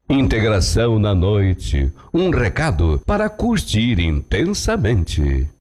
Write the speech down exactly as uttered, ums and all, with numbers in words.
Integração na noite, um recado para curtir intensamente.